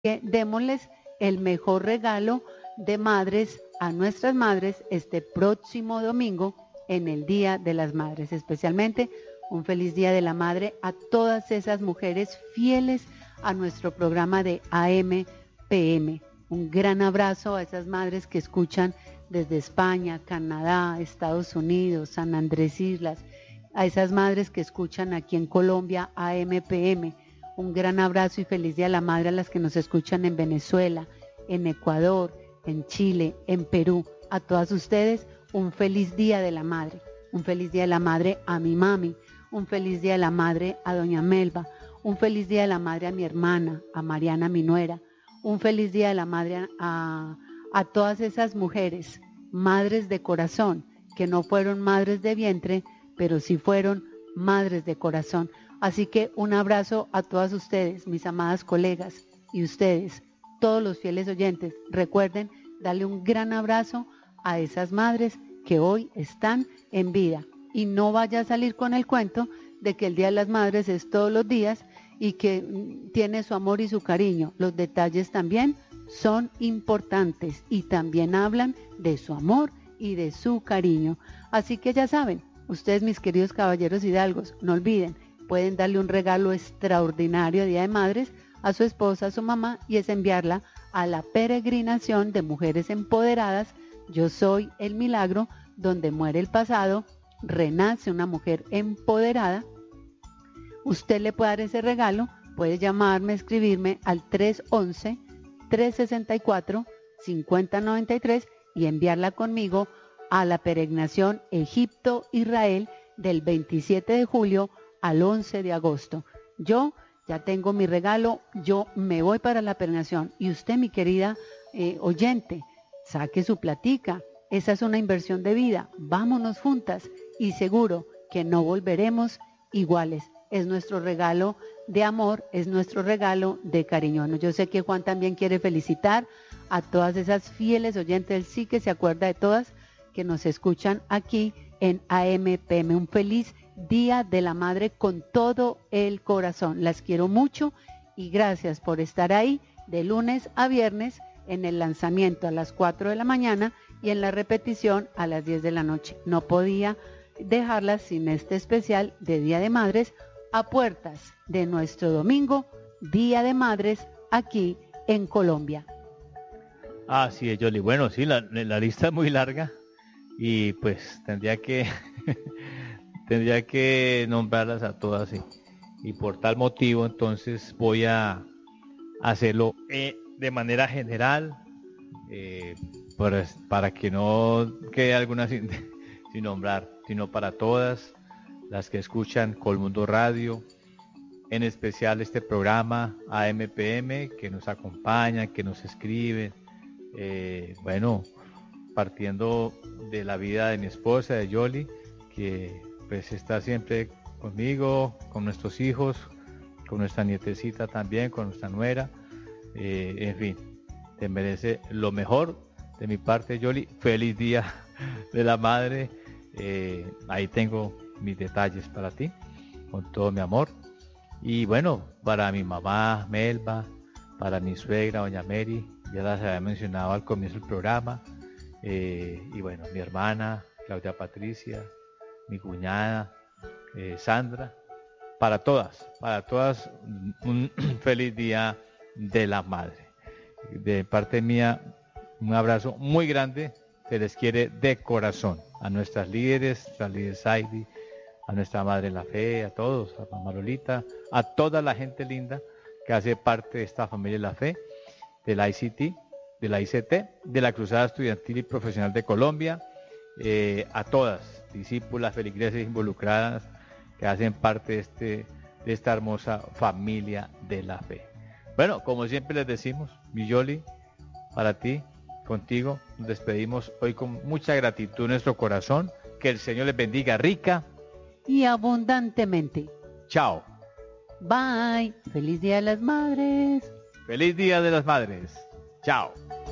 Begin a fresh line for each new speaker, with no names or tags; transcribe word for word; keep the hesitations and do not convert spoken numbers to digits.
que démosles el mejor regalo de madres a nuestras madres este próximo domingo en el Día de las Madres. Especialmente un feliz Día de la Madre a todas esas mujeres fieles a nuestro programa de A M P M. Un gran abrazo a esas madres que escuchan desde España, Canadá, Estados Unidos, San Andrés Islas, a esas madres que escuchan aquí en Colombia A M P M. Un gran abrazo y feliz Día de la Madre a las que nos escuchan en Venezuela, en Ecuador, en Chile, en Perú. A todas ustedes, un feliz Día de la Madre. Un feliz Día de la Madre a mi mami. Un feliz Día de la Madre a doña Melba. Un feliz Día de la Madre a mi hermana, a Mariana, mi nuera. Un feliz Día de la Madre a, a todas esas mujeres, madres de corazón, que no fueron madres de vientre, pero sí fueron madres de corazón. Así que un abrazo a todas ustedes, mis amadas colegas, y ustedes, todos los fieles oyentes. Recuerden darle un gran abrazo a esas madres que hoy están en vida. Y no vaya a salir con el cuento de que el Día de las Madres es todos los días y que tiene su amor y su cariño. Los detalles también son importantes y también hablan de su amor y de su cariño. Así que ya saben, ustedes, mis queridos caballeros hidalgos, no olviden, pueden darle un regalo extraordinario a Día de Madres a su esposa, a su mamá, y es enviarla a la peregrinación de mujeres empoderadas. Yo soy el milagro, donde muere el pasado, renace una mujer empoderada. Usted le puede dar ese regalo, puede llamarme, escribirme al tres once, tres sesenta y cuatro, cincuenta noventa y tres y enviarla conmigo a la peregrinación Egipto-Israel del veintisiete de julio al once de agosto. Yo ya tengo mi regalo, yo me voy para la peregrinación y usted, mi querida eh, oyente, saque su platica. Esa es una inversión de vida. Vámonos juntas y seguro que no volveremos iguales. Es nuestro regalo de amor, es nuestro regalo de cariño. Yo sé que Juan también quiere felicitar a todas esas fieles oyentes. Él sí que se acuerda de todas que nos escuchan aquí en A M P M. Un feliz Día de la Madre con todo el corazón. Las quiero mucho y gracias por estar ahí de lunes a viernes en el lanzamiento a las cuatro de la mañana y en la repetición a las diez de la noche. No podía dejarlas sin este especial de Día de Madres a puertas de nuestro domingo, Día de Madres, aquí en Colombia.
Así es, Yoli. Bueno, sí, la, la lista es muy larga y pues tendría que tendría que nombrarlas a todas y, y por tal motivo entonces voy a hacerlo eh, de manera general eh, para, para que no quede alguna sin, sin nombrar, sino para todas las que escuchan Colmundo Radio, en especial este programa A M P M, que nos acompañan, que nos escriben, eh, bueno, partiendo de la vida de mi esposa, de Yoli, que pues está siempre conmigo, con nuestros hijos, con nuestra nietecita también, con nuestra nuera, eh, en fin, te merece lo mejor de mi parte, Yoli. Feliz Día de la Madre. Eh, ahí tengo mis detalles para ti, con todo mi amor. Y bueno, para mi mamá Melba, para mi suegra doña Mary, ya las había mencionado al comienzo del programa, eh, y bueno, mi hermana Claudia Patricia, mi cuñada eh, Sandra, para todas, para todas un feliz Día de la Madre. De parte mía, un abrazo muy grande, se les quiere de corazón, a nuestras líderes, a líderes Heidi, a nuestra madre en la fe, a todos, a mamá Lolita, a toda la gente linda que hace parte de esta familia de la fe, de la I C T, de la I C T, de la Cruzada Estudiantil y Profesional de Colombia, eh, a todas, discípulas, feligreses involucradas que hacen parte de, este, de esta hermosa familia de la fe. Bueno, como siempre les decimos, mi Yoli, para ti, contigo, nos despedimos hoy con mucha gratitud en nuestro corazón. Que el Señor les bendiga rica
y abundantemente.
Chao.
Bye. Feliz Día de las Madres.
Feliz Día de las Madres. Chao.